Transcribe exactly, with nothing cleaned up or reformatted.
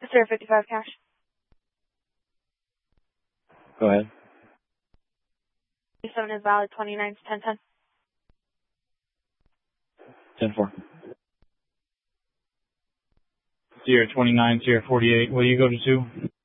Sierra fifty-five cash. Go ahead. seven is valid, twenty-nine to ten ten. ten four. Sierra twenty-nine, Sierra forty-eight. Will you go to two?